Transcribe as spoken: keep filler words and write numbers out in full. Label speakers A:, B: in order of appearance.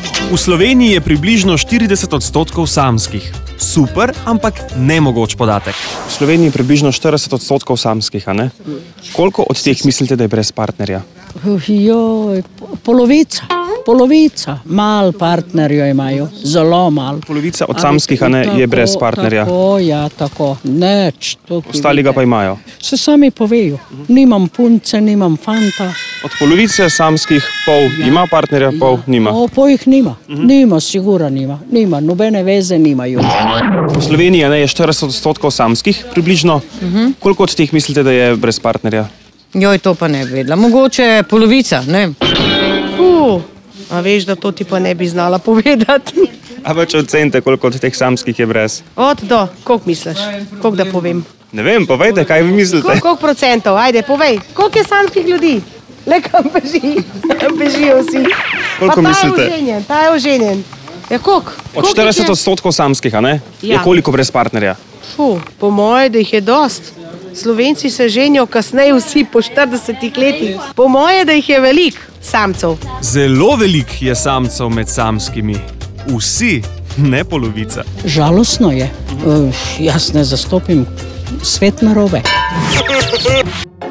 A: V Sloveniji je približno štirideset odstotkov samskih. Super, ampak nemogoč podatek.
B: V Sloveniji je približno štirideset odstotkov samskih, a ne? Koliko od teh mislite, da je brez partnerja?
C: Joj, polovica, polovica. Mal partnerjev imajo, zelo mal.
B: Polovica od samskih, a ne, je brez partnerja.
C: Tako, ja, tako. Neč.
B: Ostali ga pa imajo.
C: Se sami povejo. Nimam punce, nimam fanta.
B: Od polovice samskih pol ima partnerja, pol nima.
C: O, pol jih nima. Nima, sigura nima. Nima, nobene veze nimajo.
B: V Sloveniji, a ne, je štirideset odstotkov samskih približno. Koliko od teh mislite, da je brez partnerja?
D: Joj, to pa ne bi vedela. Mogoče polovica, ne?
E: Uh, a veš, da to ti pa ne bi znala povedati.
B: A več ocenite, koliko od teh samskih je brez?
E: Od do, koliko misliš? Koliko da povem?
B: Ne vem, povejte, kaj vi mislite.
E: Koliko, koliko procentov? Ajde, povej. Koliko je samskih ljudi? Le kam beži? Bežijo vsi.
B: Koliko
E: pa
B: mislite?
E: Ta je oženjen, ta je oženjen. Ja, koliko?
B: Od štirideset odstotkov samskih, a ne? Je
E: Ja.
B: koliko brez partnerja?
E: Fu, po moje, da jih je dost. Slovenci se ženijo kasneje vsi po štiridesetih letih. Po moje, da jih je veliko samcev.
A: Zelo velik je samcev med samskimi. Vsi, ne polovica.
C: Žalostno je. Uh, jaz ne zastopim svet narobe.